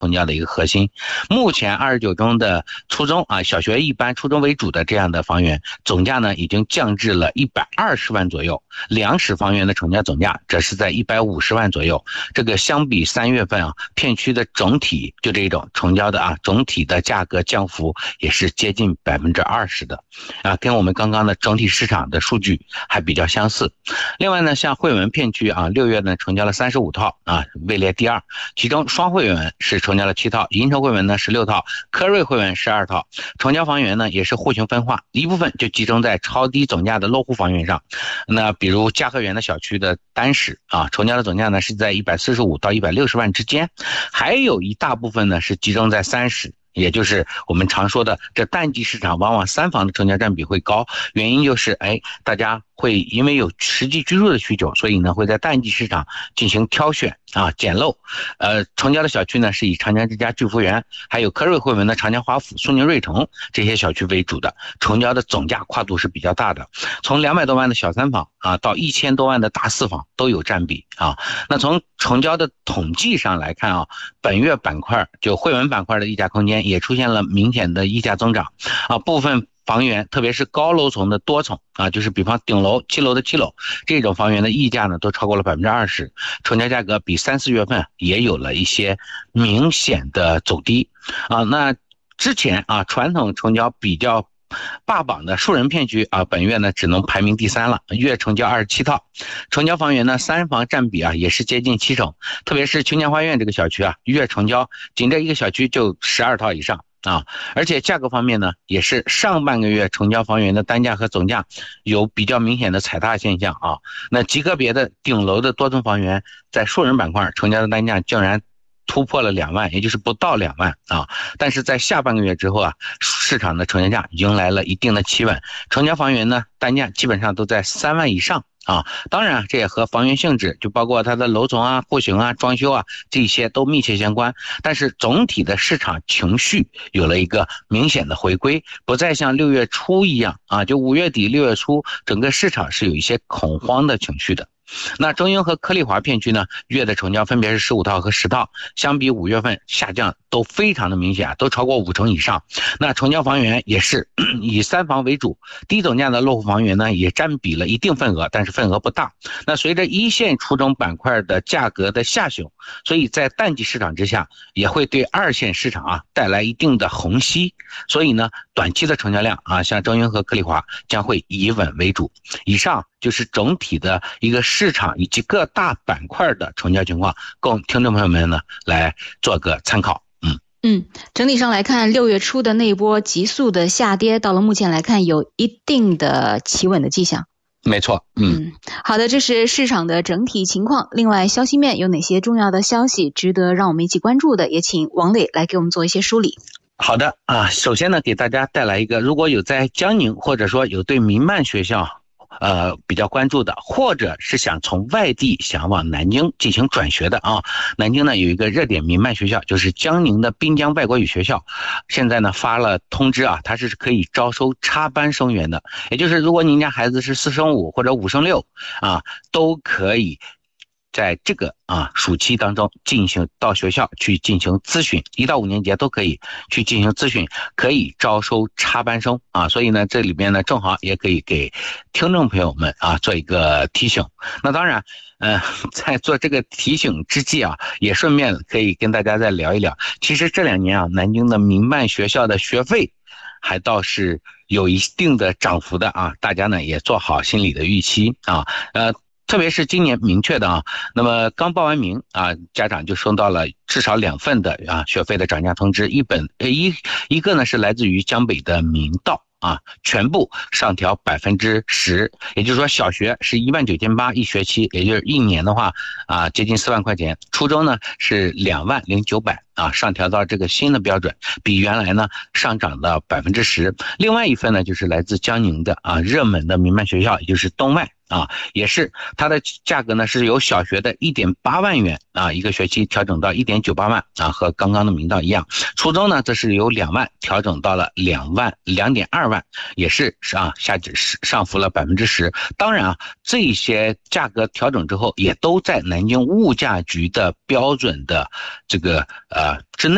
成交的一个核心。目前29中的初中啊，小学一般、初中为主的这样的房源，总价呢已经降至了120万左右。2室房源的成交总价则是在150万左右。这个相比3月份啊，片区的总体就这种成交的啊，总体的价格降幅也是接近20%的啊，跟我们刚刚的整体市场的数据还比较相似。另外呢，像汇文片区啊，6月呢成交了35套啊，位列第2，其中双汇文是成交了7套，银城汇文呢16套，科瑞汇文12套。成交房源呢也是户型分化，一部分就集中在超低总价的落户房源上。那比如嘉和园的小区的单室啊，成交的总价呢是在145到160万之间，还有一大部分呢是集中在3室。也就是我们常说的这淡季市场，往往3房的成交占比会高，原因就是大家会因为有实际居住的需求，所以呢会在淡季市场进行挑选啊捡漏。成交的小区呢是以长江之家、聚福园还有科瑞汇文的长江华府、苏宁瑞城这些小区为主的，成交的总价跨度是比较大的，从200多万的小3房啊到1000多万的大4房都有占比啊。那从成交的统计上来看啊，本月板块就汇文板块的溢价空间也出现了明显的溢价增长啊，部分房源特别是高楼层的多层啊，就是比方顶楼、7楼的7楼这种房源的溢价呢都超过了20%，成交价格比3、4月份也有了一些明显的走低啊。那之前啊传统成交比较霸榜的树人片区啊，本月呢只能排名第3了，月成交27套，成交房源呢3房占比啊也是接近70%，特别是青年花苑这个小区啊，月成交仅这一个小区就12套以上啊，而且价格方面呢，也是上半个月成交房源的单价和总价有比较明显的踩踏现象啊。那极个别的顶楼的多层房源，在树人板块成交的单价竟然突破了2万，也就是不到2万啊。但是在下半个月之后啊，市场的成交价迎来了一定的企稳，成交房源呢单价基本上都在3万以上啊。当然这也和房源性质，就包括它的楼层啊、户型啊、装修啊这些都密切相关。但是总体的市场情绪有了一个明显的回归，不再像6月初一样啊，就5月底6月初整个市场是有一些恐慌的情绪的。那中英和科丽华片区呢，月的成交分别是15套和10套，相比5月份下降都非常的明显，都超过50%以上。那成交房源也是以3房为主，低总价的落户房源呢也占比了一定份额，但是份额不大。那随着一线初中板块的价格的下行，所以在淡季市场之下也会对2线市场啊带来一定的虹吸，所以呢短期的成交量啊，像中英和科丽华将会以稳为主。以上就是整体的一个市场以及各大板块的成交情况，供听众朋友们呢来做个参考。 整体上来看，6月初的那一波急速的下跌，到了目前来看有一定的企稳的迹象。 没错， 好的，这是市场的整体情况。另外，消息面有哪些重要的消息值得让我们一起关注的，也请王磊来给我们做一些梳理。 好的啊，首先呢，给大家带来一个，如果有在江宁或者说有对民办学校比较关注的，或者是想从外地想往南京进行转学的啊，南京呢有一个热点民办学校，就是江宁的滨江外国语学校，现在呢发了通知啊，它是可以招收插班生源的，也就是如果您家孩子是4升5或者5升6啊，都可以在这个暑期当中进行到学校去进行咨询，1到5年级都可以去进行咨询，可以招收插班生啊。所以呢，这里边呢正好也可以给听众朋友们做一个提醒。那当然，在做这个提醒之际啊，也顺便可以跟大家再聊一聊。其实这2年啊，南京的民办学校的学费还倒是有一定的涨幅的啊，大家呢也做好心理的预期啊。特别是今年明确的那么刚报完名家长就收到了至少2份的学费的涨价通知，一个呢是来自于江北的明道全部上调10%，也就是说小学是19800一学期，也就是1年的话接近4万块钱，初中呢是20900上调到这个新的标准，比原来呢上涨到10%。另外一份呢就是来自江宁的热门的民办学校，也就是东外也是它的价格呢是由小学的1.8万元一个学期调整到1.98万和刚刚的明道一样。初中呢这是由2万调整到了2.2万，也是上浮了10%。当然这些价格调整之后也都在南京物价局的标准的这个之内。